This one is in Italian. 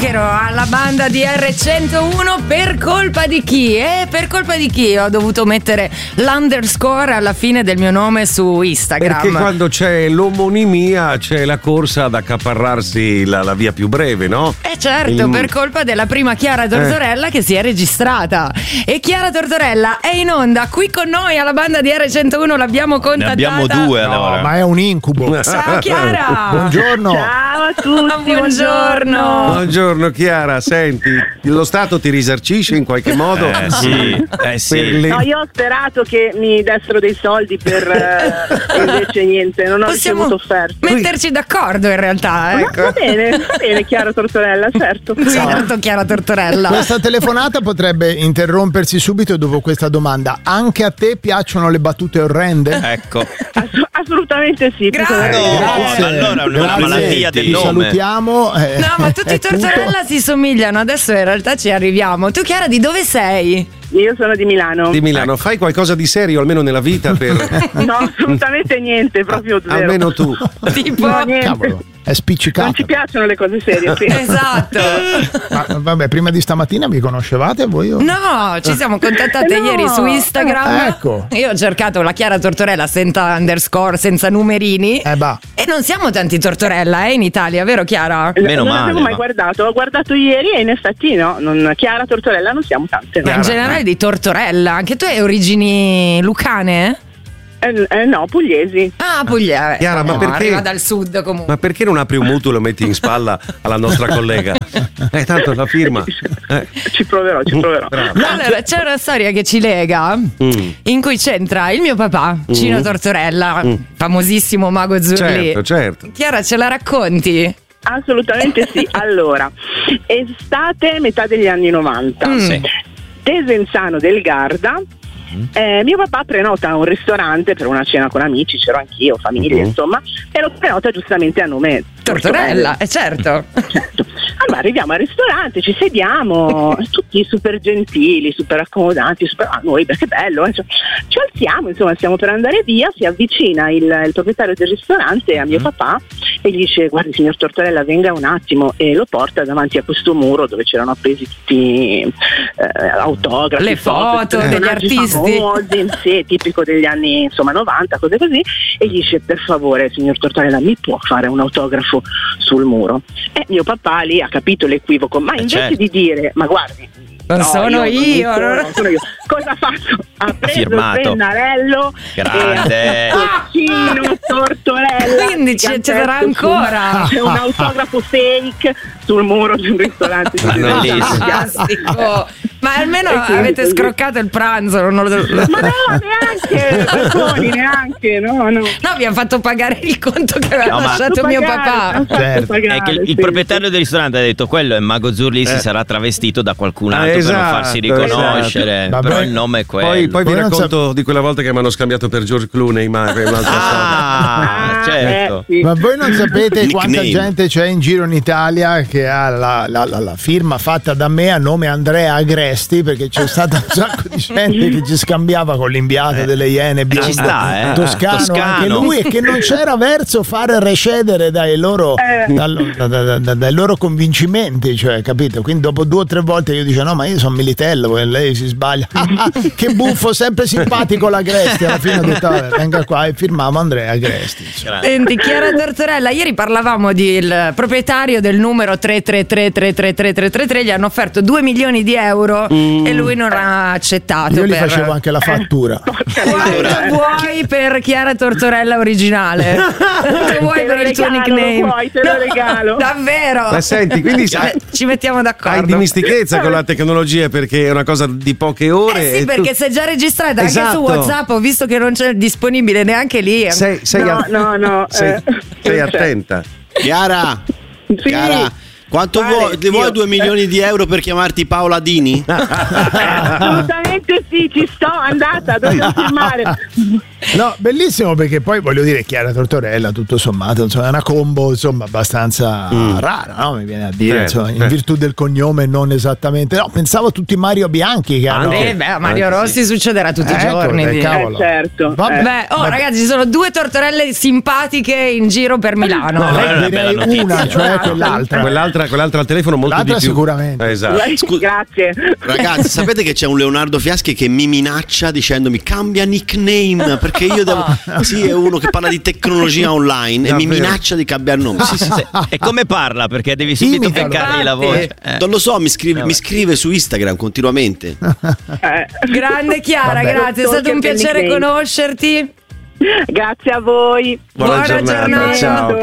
zucchero alla banda di R101 per colpa di chi? Per colpa di chi ho dovuto mettere l'underscore alla fine del mio nome su Instagram? Perché quando c'è l'omonimia c'è la corsa ad accaparrarsi la via più breve, no? Certo, per colpa della prima Chiara Tortorella che si è registrata. E Chiara Tortorella è in onda qui con noi alla banda di R101, l'abbiamo contattata. Ne abbiamo due allora. No, ma è un incubo. Ciao Chiara. Buongiorno. Ciao a tutti, buongiorno. Buongiorno Chiara, senti, lo Stato ti risarcisce in qualche modo? Sì. No, io ho sperato che mi dessero dei soldi invece niente, non ho ricevuto offerte. Metterci d'accordo in realtà, ecco. Va bene Chiara Tortorella, certo. Certo, Chiara Tortorella. Questa telefonata potrebbe interrompersi subito dopo questa domanda. Anche a te piacciono le battute orrende? Ecco. Assolutamente sì. Grazie. Allora è una malattia del Ti nome. salutiamo. No, ma tutti i Tortorella si somigliano. Adesso in realtà ci arriviamo. Tu Chiara di dove sei? Io sono di Milano. Di Milano, fai qualcosa di serio almeno nella vita per... No, assolutamente niente, proprio zero. Almeno tu. Tipo No, niente. Cavolo, è spiccicato. Non ci piacciono le cose serie, sì. Esatto. Ma, vabbè, prima di stamattina vi conoscevate voi? No, ci siamo contattate No. ieri su Instagram. Ecco. Io ho cercato la Chiara Tortorella senza underscore, senza numerini. Bah. E non siamo tanti Tortorella in Italia, vero Chiara? Meno non male, l'avevo mai ma- guardato, ho guardato ieri e in effetti no, Chiara Tortorella non siamo tante. Ma in generale di Tortorella. Anche tu hai origini lucane? No, pugliesi. Ah, Puglia. Chiara, ma perché- Arriva dal sud comunque. Ma perché non apri un mutuo e lo metti in spalla alla nostra collega? Tanto la firma. Ci proverò. Allora, c'è una storia che ci lega in cui c'entra il mio papà, Cino Tortorella, famosissimo mago Zurli. Certo. Chiara, ce la racconti? Assolutamente sì. Allora, estate metà degli anni 90. Sì. Desenzano del Garda. Mio papà prenota un ristorante per una cena con amici, c'ero anch'io, famiglia, insomma, e lo prenota giustamente a nome Tortorella, certo. Certo. Allora arriviamo al ristorante, ci sediamo, tutti super gentili, super accomodati, noi, beh, che bello, ci alziamo, insomma, stiamo per andare via, si avvicina il proprietario del ristorante a mio papà e gli dice: guardi signor Tortorella, venga un attimo, e lo porta davanti a questo muro dove c'erano appesi tutti autografi, Le foto degli personaggi artisti. famosi, sì, tipico degli anni insomma 90, cose così, e gli dice: per favore signor Tortorella, mi può fare un autografo sul muro? E mio papà lì ha capito l'equivoco, ma invece certo. di dire: ma guardi, Non sono io. non sono io, cosa ha fatto? Ha preso Firmato. il pennarello Grande. e ha Cino Tortorella. Quindi ce sarà ancora. C'è un autografo fake sul muro di un ristorante. Bellissimo. Fantastico. Ma almeno E quindi avete così. scroccato il pranzo. Non lo... Ma no, neanche, Bacconi, neanche, no. No, abbiamo fatto pagare il conto che aveva No, ma- lasciato mio papà. Certo. È che il proprietario del ristorante ha detto: quello è Mago Zurli, si sarà travestito da qualcun altro per non farsi riconoscere. esatto. Però Vabbè. il nome è quello. Poi vi Voi non racconto di quella volta che mi hanno scambiato per George Clooney, ma è un'altra storia. Certo. Sì. Ma voi non sapete quanta Nickname. gente c'è in giro in Italia che ha la firma fatta da me a nome Andrea Agresti, perché c'è stata un sacco di gente che ci scambiava con l'inviato delle Iene bianche, Ci sta, Toscano, Toscano. anche lui, e che non c'era verso fare recedere dai loro convincimenti, cioè, capito? Quindi dopo 2 o 3 volte io dico: no, ma io sono Militello, e lei si sbaglia. Che buffo, sempre simpatico l'Agresti. Alla fine ho detto: vabbè, venga qua, e firmavo Andrea Agresti. Senti, Chiara Tortorella, ieri parlavamo del proprietario del numero 333333333, gli hanno offerto 2 milioni di euro e lui non ha accettato. Io gli facevo anche la fattura. Quanto vuoi per Chiara Tortorella originale? Quanto vuoi Te lo per il tuo regalo, nickname? lo vuoi, te lo regalo. Davvero? Ma senti, quindi Ci mettiamo d'accordo. hai dimestichezza con la tecnologia perché è una cosa di poche ore. Sì, e perché tu sei già registrata anche Esatto. su WhatsApp, ho visto che non c'è disponibile neanche lì. sei No, sei attenta. Chiara, Sì. Chiara, quanto Vale, vuoi io- 2 milioni di euro per chiamarti Paola Dini? Assolutamente sì, ci sto, andata, dobbiamo firmare. No, bellissimo, perché poi voglio dire, Chiara Tortorella, tutto sommato, insomma, è una combo, insomma, abbastanza rara, no? Mi viene a dire, insomma, in virtù del cognome non esattamente. No, pensavo a tutti Mario Bianchi che hanno... A Mario Rossi succederà tutti i giorni. beh, cavolo. Certo. Vabbè, ragazzi, ci sono 2 tortorelle simpatiche in giro per Milano. No, è una bella direi notizia. una, cioè quell'altra. Quell'altra quell'altra al telefono molto L'altra di più. sicuramente. Esatto. Grazie. Ragazzi, sapete che c'è un Leonardo Fiaschi che mi minaccia dicendomi cambia nickname perché io devo. Sì, è uno che parla di tecnologia online e mi minaccia di cambiare nome. Sì. E come parla? Perché devi subito Imitalo. beccargli la voce. Non lo so, mi scrive su Instagram continuamente. Grande Chiara, Vabbè. grazie, è stato un piacere conoscerti. Grazie a voi. Buona giornata, ciao.